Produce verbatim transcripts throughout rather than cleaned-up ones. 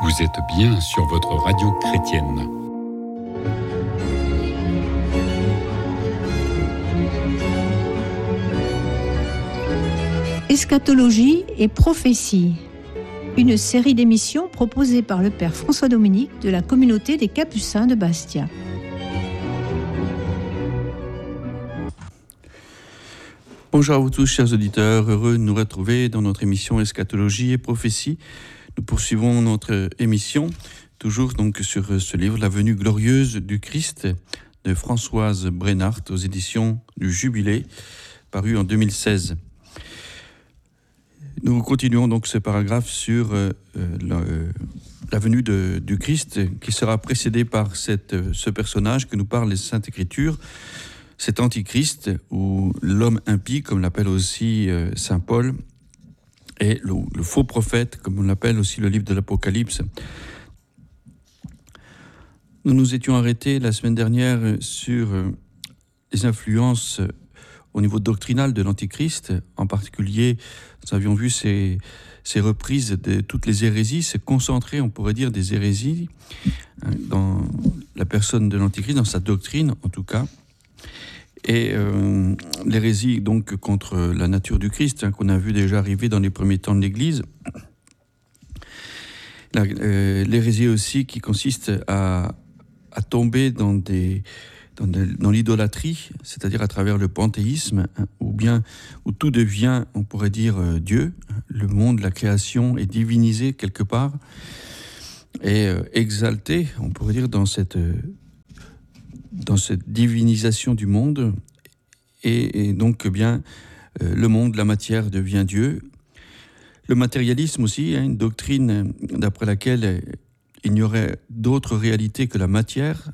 Vous êtes bien sur votre radio chrétienne. Eschatologie et prophétie, une série d'émissions proposée par le Père François Dominique de la communauté des Capucins de Bastia. Bonjour à vous tous, chers auditeurs, heureux de nous retrouver dans notre émission Eschatologie et prophétie. Nous poursuivons notre émission, toujours donc sur ce livre, La venue glorieuse du Christ, de Françoise Brennart, aux éditions du Jubilé, paru en deux mille seize. Nous continuons donc ce paragraphe sur euh, la, euh, la venue de, du Christ, qui sera précédé par cette, ce personnage que nous parlent les Saintes Écritures, cet antichrist, ou l'homme impie, comme l'appelle aussi euh, saint Paul, et le, le faux prophète, comme on l'appelle aussi le livre de l'Apocalypse. Nous nous étions arrêtés la semaine dernière sur euh, les influences euh, au niveau doctrinal de l'Antichrist. En particulier, nous avions vu ces, ces reprises de toutes les hérésies, se concentrer, on pourrait dire, des hérésies hein, dans la personne de l'Antichrist, dans sa doctrine en tout cas. Et euh, l'hérésie donc contre la nature du Christ, hein, qu'on a vu déjà arriver dans les premiers temps de l'Église. La, euh, l'hérésie aussi qui consiste à, à tomber dans, des, dans, des, dans l'idolâtrie, c'est-à-dire à travers le panthéisme, hein, ou bien où tout devient, on pourrait dire, euh, Dieu. Le monde, la création est divinisé quelque part et euh, exalté, on pourrait dire, dans cette... Euh, dans cette divinisation du monde, et, et donc eh bien euh, le monde, la matière devient Dieu. Le matérialisme aussi, hein, une doctrine d'après laquelle euh, il n'y aurait d'autre réalité que la matière.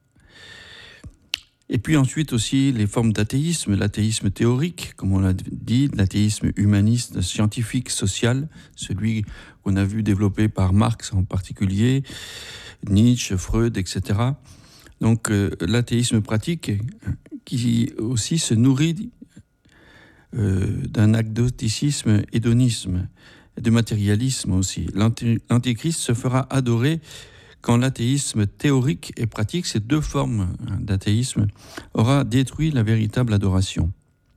Et puis ensuite aussi les formes d'athéisme, l'athéisme théorique, comme on l'a dit, l'athéisme humaniste, scientifique, social, celui qu'on a vu développé par Marx en particulier, Nietzsche, Freud, et cetera. Donc euh, l'athéisme pratique qui aussi se nourrit euh, d'un agnosticisme, hédonisme, de matérialisme aussi. L'anti- l'antéchrist se fera adorer quand l'athéisme théorique et pratique, ces deux formes d'athéisme, aura détruit la véritable adoration.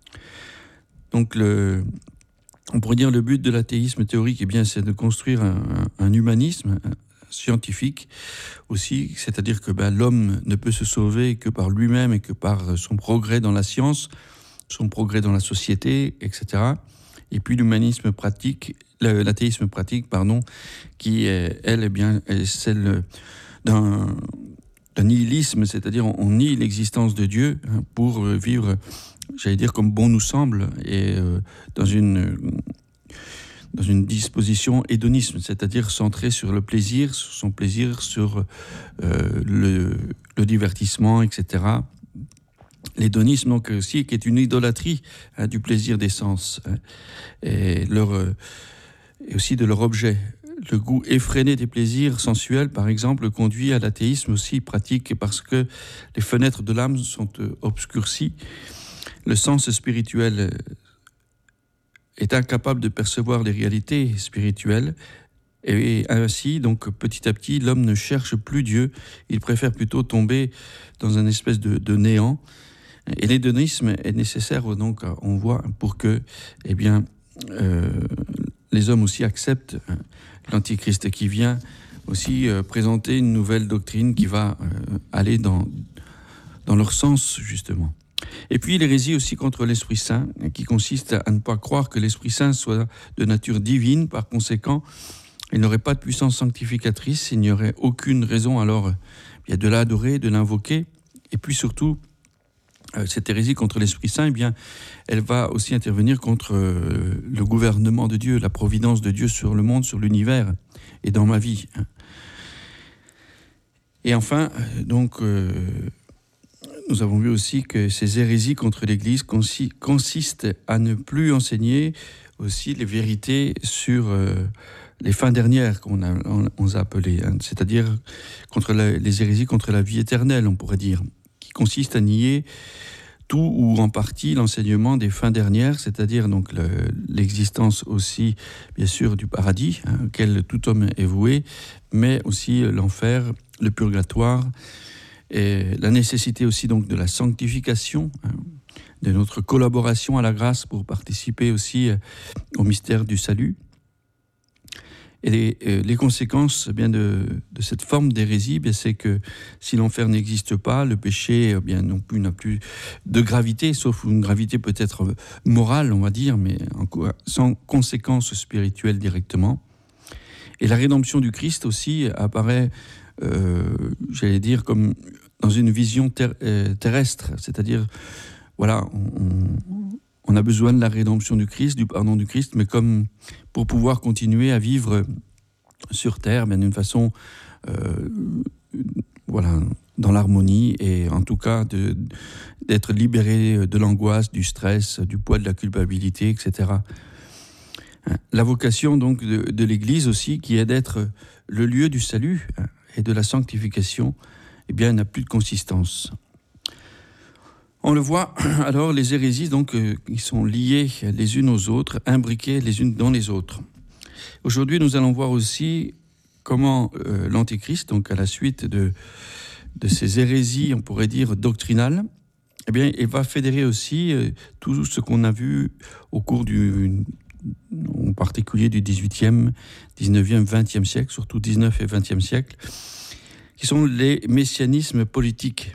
Donc le, on pourrait dire le but de l'athéisme théorique, eh bien, c'est de construire un, un humanisme scientifique aussi, c'est-à-dire que ben, l'homme ne peut se sauver que par lui-même et que par son progrès dans la science, son progrès dans la société, et cetera. Et puis l'humanisme pratique, l'athéisme pratique, pardon, qui est, elle, est bien est celle d'un, d'un nihilisme, c'est-à-dire on, on nie l'existence de Dieu hein, pour vivre, j'allais dire, comme bon nous semble, et euh, dans une dans une disposition hédonisme, c'est-à-dire centrée sur le plaisir, sur son plaisir, sur euh, le, le divertissement, et cetera. L'hédonisme, donc, aussi, qui est une idolâtrie hein, du plaisir des sens, hein, et, leur, euh, et aussi de leur objet. Le goût effréné des plaisirs sensuels, par exemple, conduit à l'athéisme aussi pratique, parce que les fenêtres de l'âme sont euh, obscurcies. Le sens spirituel est incapable de percevoir les réalités spirituelles, et ainsi, donc, petit à petit, l'homme ne cherche plus Dieu, il préfère plutôt tomber dans une espèce de, de néant, et l'hédonisme est nécessaire, donc, on voit, pour que, eh bien, euh, les hommes aussi acceptent l'Antichrist qui vient aussi euh, présenter une nouvelle doctrine qui va euh, aller dans, dans leur sens, justement. Et puis l'hérésie aussi contre l'Esprit Saint, qui consiste à ne pas croire que l'Esprit Saint soit de nature divine. Par conséquent, il n'aurait pas de puissance sanctificatrice, il n'y aurait aucune raison alors bien, de l'adorer, de l'invoquer. Et puis surtout, euh, cette hérésie contre l'Esprit Saint, eh bien, elle va aussi intervenir contre euh, le gouvernement de Dieu, la providence de Dieu sur le monde, sur l'univers et dans ma vie. Et enfin, donc... Euh, Nous avons vu aussi que ces hérésies contre l'Église consi- consistent à ne plus enseigner aussi les vérités sur euh, les fins dernières qu'on a, on, on a appelées, hein, c'est-à-dire contre la, les hérésies contre la vie éternelle, on pourrait dire, qui consistent à nier tout ou en partie l'enseignement des fins dernières, c'est-à-dire donc le, l'existence aussi, bien sûr, du paradis, hein, auquel tout homme est voué, mais aussi l'enfer, le purgatoire, et la nécessité aussi donc de la sanctification, hein, de notre collaboration à la grâce pour participer aussi au mystère du salut. Et les, euh, les conséquences eh bien, de, de cette forme d'hérésie, eh bien, c'est que si l'enfer n'existe pas, le péché eh bien, non plus n'a plus de gravité, sauf une gravité peut-être morale, on va dire, mais en, sans conséquences spirituelles directement. Et la rédemption du Christ aussi apparaît, euh, j'allais dire, comme dans une vision ter- euh, terrestre, c'est-à-dire, voilà, on, on a besoin de la rédemption du Christ, du pardon du Christ, mais comme pour pouvoir continuer à vivre sur terre, bien d'une façon, euh, voilà, dans l'harmonie et en tout cas de, d'être libéré de l'angoisse, du stress, du poids de la culpabilité, et cetera. La vocation donc de, de l'Église aussi, qui est d'être le lieu du salut et de la sanctification, eh bien, n'a plus de consistance. On le voit, alors, les hérésies, donc, euh, qui sont liées les unes aux autres, imbriquées les unes dans les autres. Aujourd'hui, nous allons voir aussi comment euh, l'Antéchrist, donc à la suite de, de ces hérésies, on pourrait dire, doctrinales, eh bien, il va fédérer aussi euh, tout ce qu'on a vu au cours du, en particulier du dix-huitième, dix-neuvième, vingtième siècle, surtout dix-neuvième et vingtième siècle, qui sont les messianismes politiques.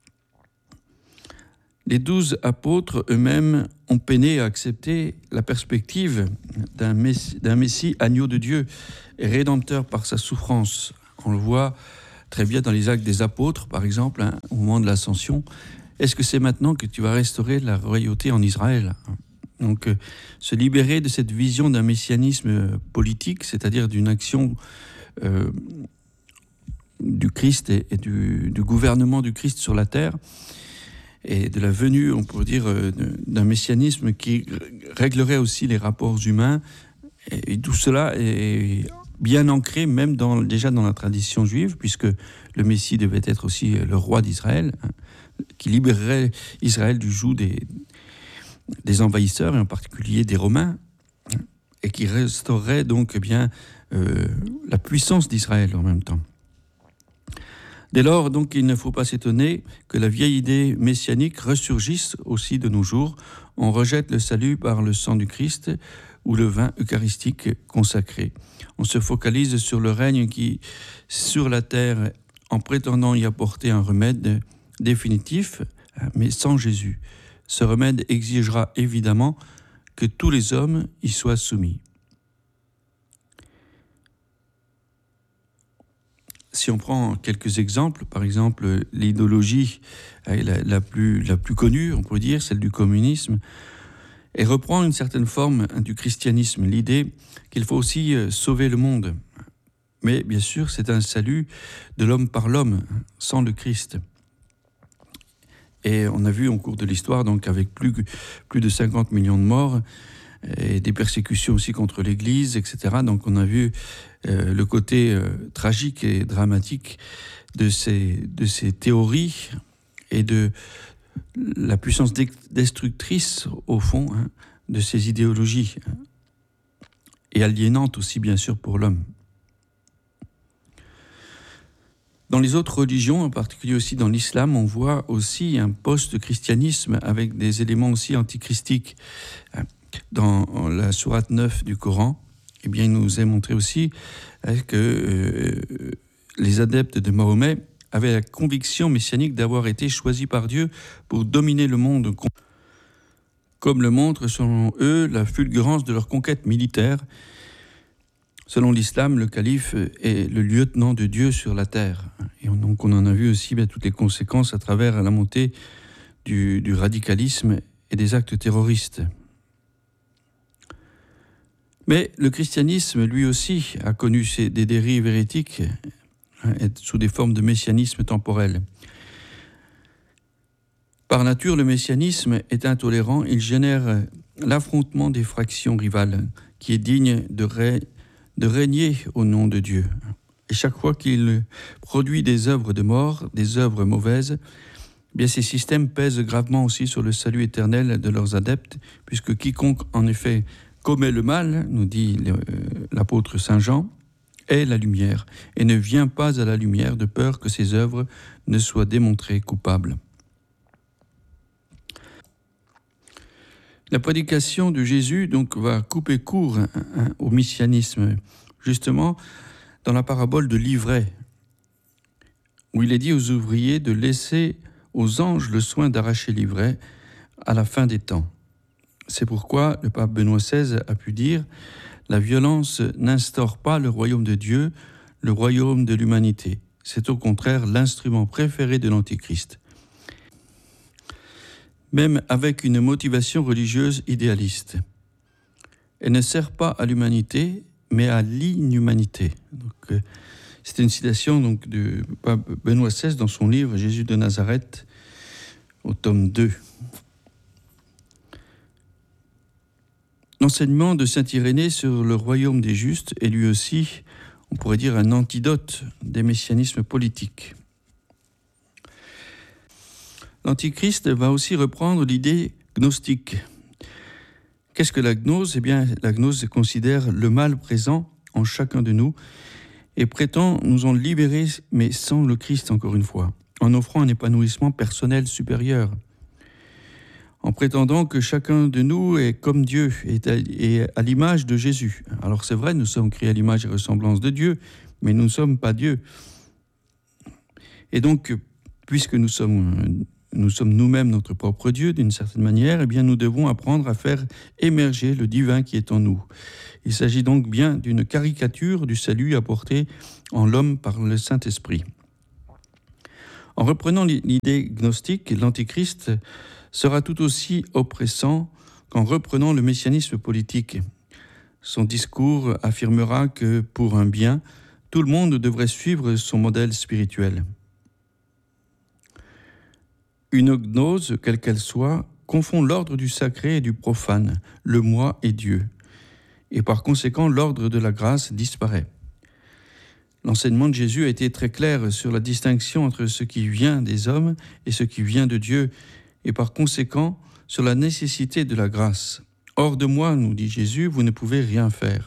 Les douze apôtres eux-mêmes ont peiné à accepter la perspective d'un messie, d'un messie agneau de Dieu et rédempteur par sa souffrance. On le voit très bien dans les actes des apôtres, par exemple, hein, au moment de l'ascension. Est-ce que c'est maintenant que tu vas restaurer la royauté en Israël ? Donc, euh, se libérer de cette vision d'un messianisme politique, c'est-à-dire d'une action euh, du Christ et, et du, du gouvernement du Christ sur la terre, et de la venue, on pourrait dire, d'un messianisme qui réglerait aussi les rapports humains. Et tout cela est bien ancré, même dans, déjà dans la tradition juive, puisque le Messie devait être aussi le roi d'Israël, hein, qui libérerait Israël du joug des, des envahisseurs, et en particulier des Romains, hein, et qui restaurerait donc eh bien, euh, la puissance d'Israël en même temps. Dès lors, donc, il ne faut pas s'étonner que la vieille idée messianique ressurgisse aussi de nos jours. On rejette le salut par le sang du Christ ou le vin eucharistique consacré. On se focalise sur le règne qui, sur la terre, en prétendant y apporter un remède définitif, mais sans Jésus. Ce remède exigera évidemment que tous les hommes y soient soumis. Si on prend quelques exemples, par exemple l'idéologie la, la, plus, la plus connue, on pourrait dire, celle du communisme, elle reprend une certaine forme du christianisme, l'idée qu'il faut aussi sauver le monde. Mais bien sûr, c'est un salut de l'homme par l'homme, sans le Christ. Et on a vu au cours de l'histoire, donc avec plus, plus de cinquante millions de morts, et des persécutions aussi contre l'Église, et cetera. Donc on a vu euh, le côté euh, tragique et dramatique de ces, de ces théories et de la puissance destructrice, au fond, hein, de ces idéologies, hein, et aliénante aussi, bien sûr, pour l'homme. Dans les autres religions, en particulier aussi dans l'islam, on voit aussi un post-christianisme avec des éléments aussi antichristiques. Dans la sourate neuf du Coran, eh bien, il nous est montré aussi que euh, les adeptes de Mahomet avaient la conviction messianique d'avoir été choisis par Dieu pour dominer le monde, comme le montre, selon eux, la fulgurance de leur conquête militaire. Selon l'islam, le calife est le lieutenant de Dieu sur la terre. Et donc on en a vu aussi bien, toutes les conséquences à travers la montée du, du radicalisme et des actes terroristes. Mais le christianisme, lui aussi, a connu ces, des dérives hérétiques hein, sous des formes de messianisme temporel. Par nature, le messianisme est intolérant. Il génère l'affrontement des fractions rivales, qui est digne de, ré, de régner au nom de Dieu. Et chaque fois qu'il produit des œuvres de mort, des œuvres mauvaises, Eh bien, ces systèmes pèsent gravement aussi sur le salut éternel de leurs adeptes, puisque quiconque, en effet, commet le mal, nous dit l'apôtre Saint Jean, est la lumière, et ne vient pas à la lumière de peur que ses œuvres ne soient démontrées coupables. La prédication de Jésus donc va couper court hein, hein, au messianisme, justement dans la parabole de l'ivraie, où il est dit aux ouvriers de laisser aux anges le soin d'arracher l'ivraie à la fin des temps. C'est pourquoi le pape Benoît seize a pu dire « La violence n'instaure pas le royaume de Dieu, le royaume de l'humanité. C'est au contraire l'instrument préféré de l'Antichrist. » Même avec une motivation religieuse idéaliste. Elle ne sert pas à l'humanité, mais à l'inhumanité. Donc, euh, c'est une citation donc, de pape Benoît seize dans son livre « Jésus de Nazareth » au tome deux. L'enseignement de saint Irénée sur le royaume des justes est lui aussi, on pourrait dire, un antidote des messianismes politiques. L'Antichrist va aussi reprendre l'idée gnostique. Qu'est-ce que la gnose ? Eh bien, la gnose considère le mal présent en chacun de nous et prétend nous en libérer, mais sans le Christ, encore une fois, en offrant un épanouissement personnel supérieur, en prétendant que chacun de nous est comme Dieu, est à, est à l'image de Jésus. Alors c'est vrai, nous sommes créés à l'image et ressemblance de Dieu, mais nous ne sommes pas Dieu. Et donc, puisque nous sommes... Nous sommes nous-mêmes notre propre Dieu, d'une certaine manière, eh bien nous devons apprendre à faire émerger le divin qui est en nous. Il s'agit donc bien d'une caricature du salut apporté en l'homme par le Saint-Esprit. En reprenant l'idée gnostique, l'Antichrist sera tout aussi oppressant qu'en reprenant le messianisme politique. Son discours affirmera que, pour un bien, tout le monde devrait suivre son modèle spirituel. Une gnose, quelle qu'elle soit, confond l'ordre du sacré et du profane, le moi et Dieu. Et par conséquent, l'ordre de la grâce disparaît. L'enseignement de Jésus a été très clair sur la distinction entre ce qui vient des hommes et ce qui vient de Dieu, et par conséquent, sur la nécessité de la grâce. Hors de moi, nous dit Jésus, vous ne pouvez rien faire.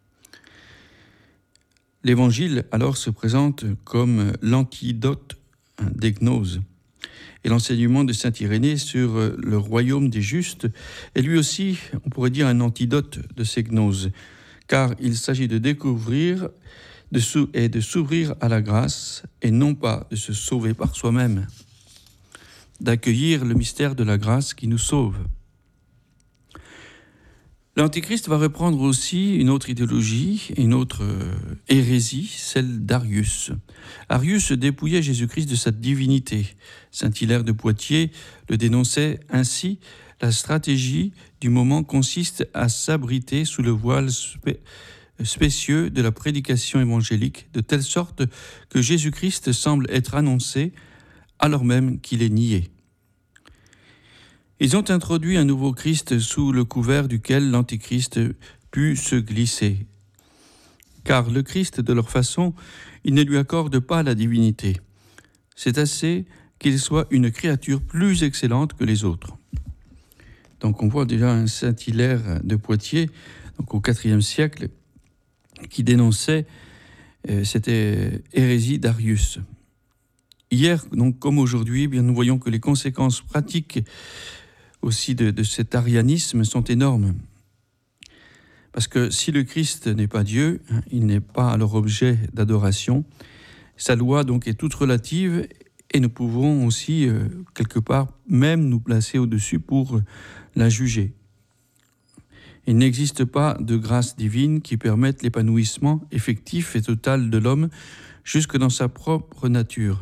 L'Évangile, alors, se présente comme l'antidote des gnoses. Et l'enseignement de saint Irénée sur le royaume des justes est lui aussi, on pourrait dire, un antidote de ces gnoses, car il s'agit de découvrir de sou- et de s'ouvrir à la grâce, et non pas de se sauver par soi-même, d'accueillir le mystère de la grâce qui nous sauve. L'Antichrist va reprendre aussi une autre idéologie, une autre hérésie, celle d'Arius. Arius dépouillait Jésus-Christ de sa divinité. Saint Hilaire de Poitiers le dénonçait ainsi. La stratégie du moment consiste à s'abriter sous le voile spé- spécieux de la prédication évangélique, de telle sorte que Jésus-Christ semble être annoncé alors même qu'il est nié. Ils ont introduit un nouveau Christ sous le couvert duquel l'Antichrist put se glisser. Car le Christ, de leur façon, ils ne lui accordent pas la divinité. C'est assez qu'il soit une créature plus excellente que les autres. Donc on voit déjà un saint Hilaire de Poitiers, donc au quatrième siècle, qui dénonçait euh, cette hérésie d'Arius. Hier, donc comme aujourd'hui, bien nous voyons que les conséquences pratiques aussi de, de cet arianisme sont énormes. Parce que si le Christ n'est pas Dieu, hein, il n'est pas alors objet d'adoration. Sa loi donc est toute relative et nous pouvons aussi, euh, quelque part, même nous placer au-dessus pour la juger. Il n'existe pas de grâce divine qui permette l'épanouissement effectif et total de l'homme jusque dans sa propre nature.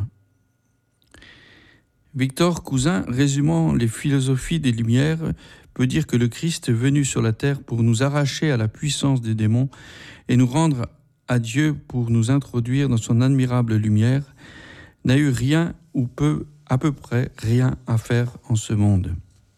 Victor Cousin, résumant les philosophies des Lumières, peut dire que le Christ est venu sur la terre pour nous arracher à la puissance des démons et nous rendre à Dieu pour nous introduire dans son admirable lumière, n'a eu rien ou peu, à peu près rien à faire en ce monde.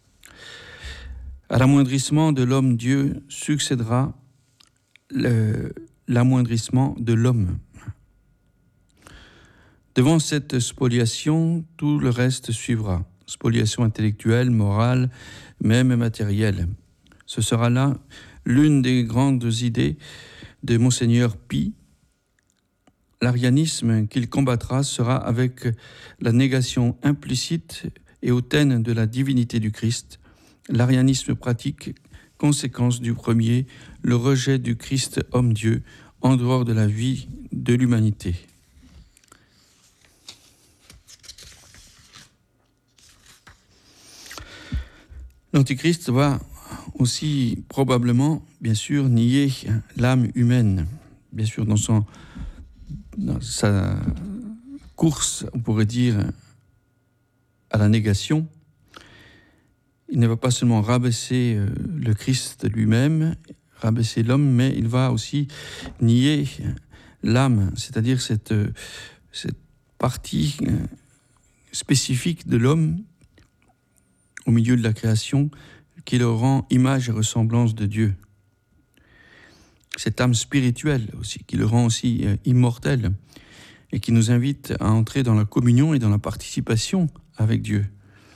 À l'amoindrissement de l'homme-Dieu succédera le, l'amoindrissement de l'homme. Devant cette spoliation, tout le reste suivra. Spoliation intellectuelle, morale, même matérielle. Ce sera là l'une des grandes idées de Monseigneur Pie. L'arianisme qu'il combattra sera avec la négation implicite et hautaine de la divinité du Christ. L'arianisme pratique, conséquence du premier, le rejet du Christ homme-Dieu en dehors de la vie de l'humanité. L'Antichrist va aussi probablement, bien sûr, nier l'âme humaine. Bien sûr, dans, son, dans sa course, on pourrait dire, à la négation, il ne va pas seulement rabaisser le Christ lui-même, rabaisser l'homme, mais il va aussi nier l'âme, c'est-à-dire cette, cette partie spécifique de l'homme au milieu de la création qui le rend image et ressemblance de Dieu. Cette âme spirituelle aussi, qui le rend aussi immortel et qui nous invite à entrer dans la communion et dans la participation avec Dieu.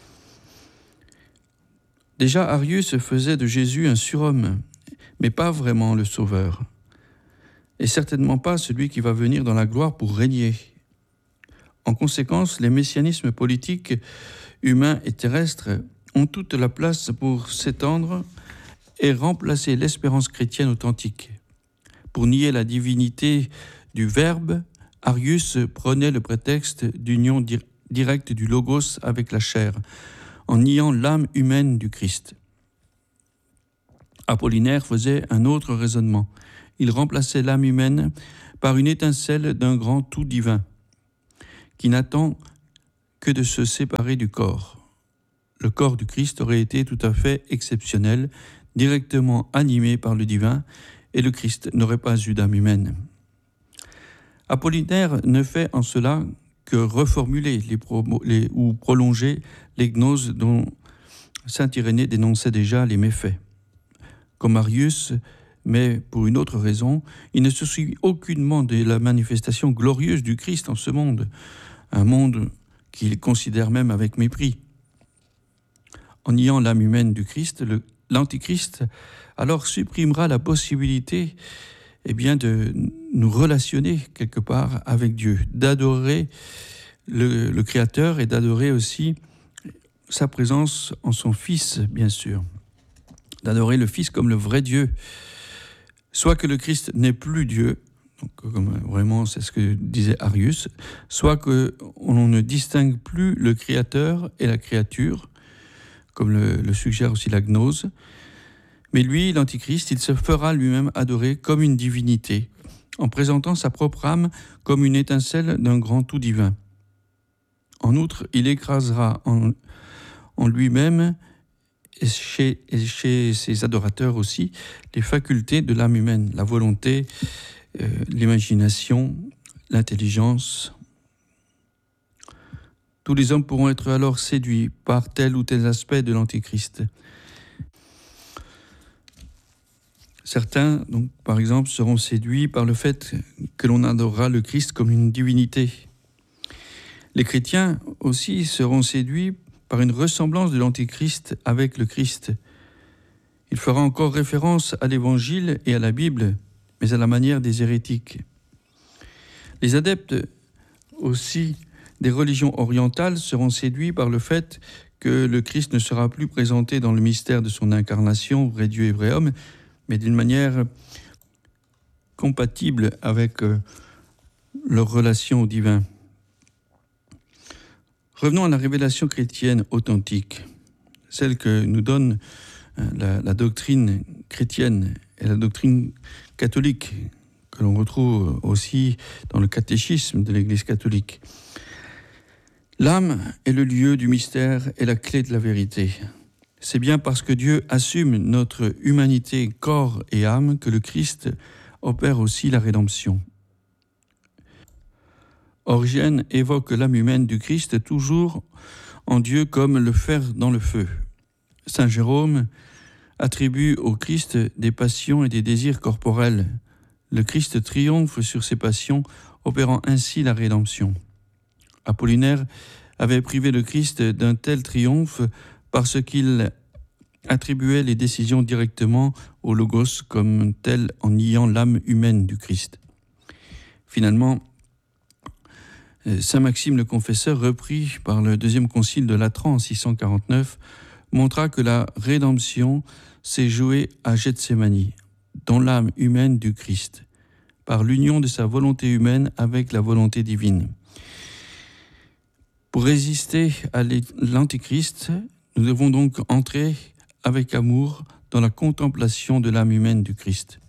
Déjà, Arius faisait de Jésus un surhomme, mais pas vraiment le sauveur, et certainement pas celui qui va venir dans la gloire pour régner. En conséquence, les messianismes politiques, humains et terrestres ont toute la place pour s'étendre et remplacer l'espérance chrétienne authentique. Pour nier la divinité du Verbe, Arius prenait le prétexte d'union di- directe du Logos avec la chair, en niant l'âme humaine du Christ. Apollinaire faisait un autre raisonnement. Il remplaçait l'âme humaine par une étincelle d'un grand tout divin, qui n'attend que de se séparer du corps. Le corps du Christ aurait été tout à fait exceptionnel, directement animé par le divin, et le Christ n'aurait pas eu d'âme humaine. Apollinaire ne fait en cela que reformuler les pro- les, ou prolonger les gnoses dont saint Irénée dénonçait déjà les méfaits. Comme Arius, mais pour une autre raison, il ne se soucie aucunement de la manifestation glorieuse du Christ en ce monde, un monde qu'il considère même avec mépris. En niant l'âme humaine du Christ, le, l'Antichrist alors supprimera la possibilité eh bien, de nous relationner quelque part avec Dieu, d'adorer le, le Créateur et d'adorer aussi sa présence en son Fils, bien sûr. D'adorer le Fils comme le vrai Dieu. Soit que le Christ n'est plus Dieu, donc, comme vraiment c'est ce que disait Arius, soit qu'on ne distingue plus le Créateur et la créature, comme le, le suggère aussi la gnose. Mais lui, l'Antichrist, il se fera lui-même adorer comme une divinité, en présentant sa propre âme comme une étincelle d'un grand tout divin. En outre, il écrasera en, en lui-même, et chez, et chez ses adorateurs aussi, les facultés de l'âme humaine, la volonté, euh, l'imagination, l'intelligence. Tous les hommes pourront être alors séduits par tel ou tel aspect de l'Antichrist. Certains, donc, par exemple, seront séduits par le fait que l'on adorera le Christ comme une divinité. Les chrétiens aussi seront séduits par une ressemblance de l'Antichrist avec le Christ. Il fera encore référence à l'Évangile et à la Bible, mais à la manière des hérétiques. Les adeptes aussi des religions orientales seront séduits par le fait que le Christ ne sera plus présenté dans le mystère de son incarnation, vrai Dieu et vrai homme, mais d'une manière compatible avec leur relation au divin. Revenons à la révélation chrétienne authentique, celle que nous donne la, la doctrine chrétienne et la doctrine catholique, que l'on retrouve aussi dans le catéchisme de l'Église catholique. L'âme est le lieu du mystère et la clé de la vérité. C'est bien parce que Dieu assume notre humanité, corps et âme, que le Christ opère aussi la rédemption. Origène évoque l'âme humaine du Christ toujours en Dieu comme le fer dans le feu. Saint Jérôme attribue au Christ des passions et des désirs corporels. Le Christ triomphe sur ces passions, opérant ainsi la rédemption. Apollinaire avait privé le Christ d'un tel triomphe parce qu'il attribuait les décisions directement au Logos comme tel en niant l'âme humaine du Christ. Finalement, Saint Maxime le Confesseur, repris par le deuxième concile de Latran en six cent quarante-neuf, montra que la rédemption s'est jouée à Gethsémani, dans l'âme humaine du Christ, par l'union de sa volonté humaine avec la volonté divine. Pour résister à l'Antichrist, nous devons donc entrer avec amour dans la contemplation de l'âme humaine du Christ.